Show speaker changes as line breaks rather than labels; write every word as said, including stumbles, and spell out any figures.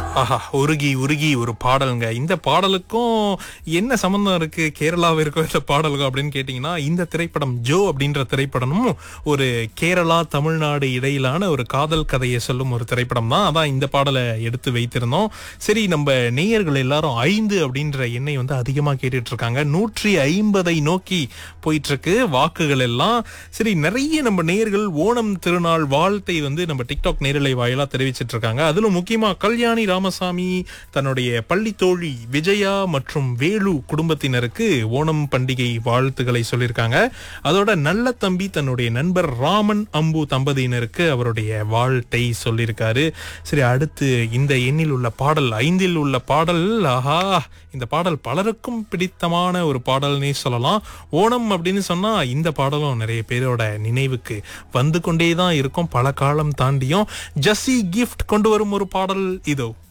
ஆஹா, உருகி உருகி ஒரு பாடலுங்க. இந்த பாடலுக்கும் என்ன சம்பந்தம் இருக்கு கேரளாவிற்கும் இந்த பாடலுக்கும் அப்படின்னு கேட்டீங்கன்னா, இந்த திரைப்படம் ஜோ அப்படின்ற திரைப்படமும் ஒரு கேரளா தமிழ்நாடு இடையிலான ஒரு காதல் கதையை சொல்லும் ஒரு திரைப்படம் தான். அதான் இந்த பாடலை எடுத்து வைத்திருந்தோம். சரி, நம்ம நேயர்கள் எல்லாரும் ஐந்து அப்படின்ற எண்ணை வந்து அதிகமா கேட்டுட்டு இருக்காங்க. நூற்றி ஐம்பதை நோக்கி போயிட்டு இருக்கு வாக்குகள் எல்லாம். சரி, நிறைய நம்ம நேயர்கள் ஓணம் திருநாள் வாழ்த்தை வந்து நம்ம டிக்டாக் நேரலை வாயிலா தெரிவிச்சிட்டு இருக்காங்க. அதிலும் முக்கியமா கல்யாணி ராமசாமி தன்னுடைய பள்ளி தோழி விஜயா மற்றும் வேலு குடும்பத்தினருக்கு ஓணம் பண்டிகை வாழ்த்துக்களை சொல்லியிருக்காங்க. அதோட நல்ல தம்பி தன்னுடைய நண்பர் ராமன் அம்பு தம்பதியினருக்கு அவருடைய வாழ்த்தை சொல்லியிருக்காரு. சரி, அடுத்து இந்த எண்ணில் உள்ள பாடல் ஐந்தில் உள்ள பாடல். ஆஹா, இந்த பாடல் பலருக்கும் பிடித்தமான ஒரு பாடல்னே சொல்லலாம். ஓணம் அப்படின்னு சொன்னா இந்த பாடலும் நிறைய பேரோட நினைவுக்கு வந்து கொண்டேதான் இருக்கும், பல காலம் தாண்டியும். ஜஸ்ஸி கிஃப்ட் கொண்டு வரும் ஒரு பாடல் இதோ.